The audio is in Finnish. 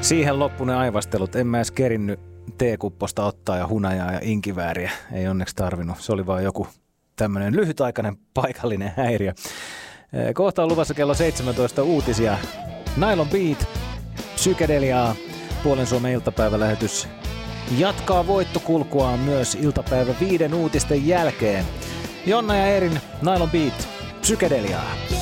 Siihen loppu ne aivastelut. En mä edes kerinnyt teekupposta ottaa ja hunajaa ja inkivääriä. Ei onneksi tarvinnut. Se oli vaan joku tämmöinen lyhytaikainen paikallinen häiriö. Kohta on luvassa kello 17 uutisia. Nylon Beat, psykedeliaa, Puolen Suomen iltapäivälähetys jatkaa voittokulkuaan myös iltapäivä 5 uutisten jälkeen. Jonna ja Erin, Nylon Beat, psykedeliaa.